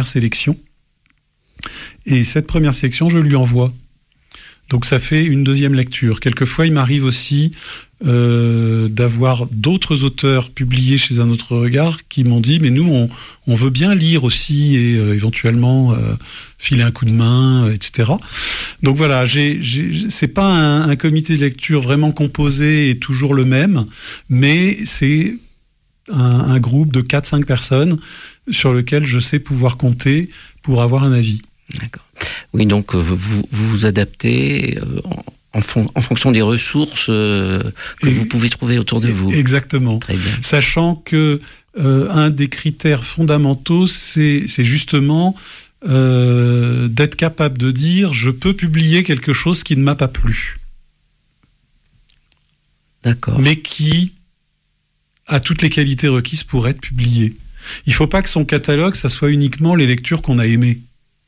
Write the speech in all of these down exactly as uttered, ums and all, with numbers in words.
première sélection. Et cette première sélection, je lui envoie. Donc ça fait une deuxième lecture. Quelquefois, il m'arrive aussi euh, d'avoir d'autres auteurs publiés chez Un Autre Regard qui m'ont dit « mais nous, on, on veut bien lire aussi et euh, éventuellement euh, filer un coup de main, euh, et cetera » Donc voilà, j'ai, j'ai, c'est pas un, un comité de lecture vraiment composé et toujours le même, mais c'est un, un groupe de quatre cinq personnes sur lequel je sais pouvoir compter pour avoir un avis. D'accord. Oui, donc vous vous, vous adaptez euh, en, en, fon- en fonction des ressources euh, que et, vous pouvez trouver autour de vous. Exactement. Très bien. Sachant que euh, un des critères fondamentaux, c'est, c'est justement euh, d'être capable de dire je peux publier quelque chose qui ne m'a pas plu. D'accord. Mais qui a toutes les qualités requises pour être publié. Il ne faut pas que son catalogue, ça soit uniquement les lectures qu'on a aimées.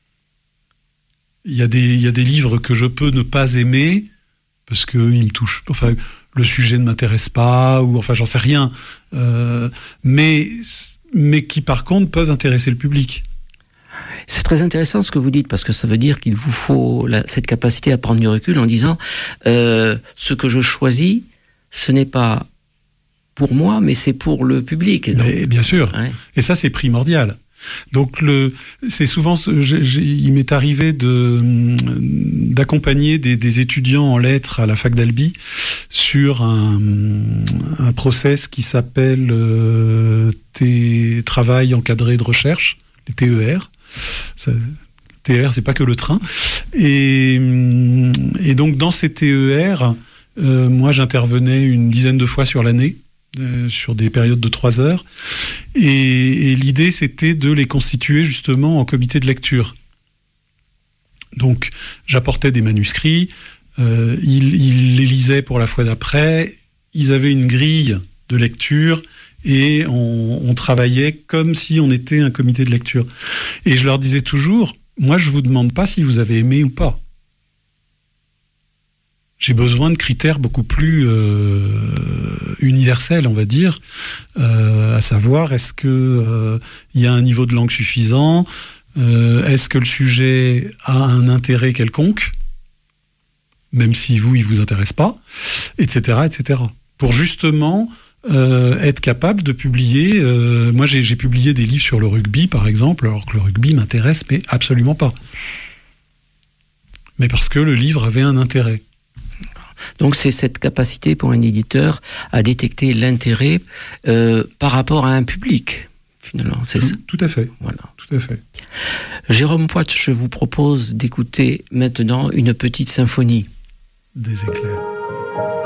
Il y a des, il y a des livres que je peux ne pas aimer parce que ils me touchent, enfin, le sujet ne m'intéresse pas, ou enfin, j'en sais rien. Euh, mais, mais qui, par contre, peuvent intéresser le public. C'est très intéressant ce que vous dites, parce que ça veut dire qu'il vous faut la, cette capacité à prendre du recul en disant euh, ce que je choisis, ce n'est pas pour moi, mais c'est pour le public. Donc, mais, bien sûr. Ouais. Et ça, c'est primordial. Donc, le, c'est souvent, j'ai, j'ai, il m'est arrivé de, d'accompagner des, des étudiants en lettres à la fac d'Albi sur un, un process qui s'appelle euh, T, travail encadré de recherche, les T E R. Ça, T E R, c'est pas que le train. Et, et donc, dans ces T E R, euh, moi, j'intervenais une dizaine de fois sur l'année. Euh, sur des périodes de trois heures. Et, et l'idée, c'était de les constituer justement en comité de lecture. Donc, j'apportais des manuscrits, euh, ils, ils les lisaient pour la fois d'après, ils avaient une grille de lecture et on, on travaillait comme si on était un comité de lecture. Et je leur disais toujours, moi, je ne vous demande pas si vous avez aimé ou pas. J'ai besoin de critères beaucoup plus euh, universels, on va dire, euh, à savoir, est-ce que euh, y a un niveau de langue suffisant, euh, est-ce que le sujet a un intérêt quelconque, même si vous, il vous intéresse pas, et cetera, et cetera. Pour justement euh, être capable de publier. Euh, moi, j'ai, j'ai publié des livres sur le rugby, par exemple, alors que le rugby m'intéresse, mais absolument pas. Mais parce que le livre avait un intérêt. Donc c'est cette capacité pour un éditeur à détecter l'intérêt euh, par rapport à un public, finalement, c'est tout, ça. Tout à fait. Voilà. Tout à fait. Jérôme Poit, je vous propose d'écouter maintenant une petite symphonie. Des éclairs.